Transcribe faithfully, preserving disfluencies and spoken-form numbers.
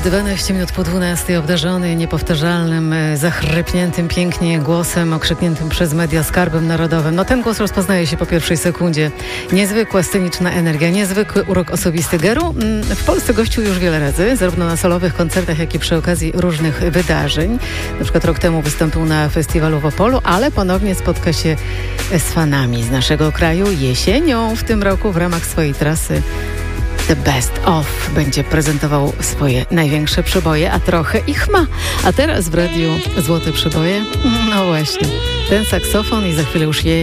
dwanaście minut po dwunastej, obdarzony niepowtarzalnym, zachrypniętym pięknie głosem, okrzykniętym przez media skarbem narodowym. No ten głos rozpoznaje się po pierwszej sekundzie. Niezwykła sceniczna energia, niezwykły urok osobisty Geru. W Polsce gościł już wiele razy, zarówno na solowych koncertach, jak i przy okazji różnych wydarzeń. Na przykład rok temu wystąpił na festiwalu w Opolu, ale ponownie spotka się z fanami z naszego kraju jesienią w tym roku w ramach swojej trasy The Best Of będzie prezentował swoje największe przyboje, a trochę ich ma. A teraz w radiu Złote Przyboje, no właśnie, ten saksofon i za chwilę już je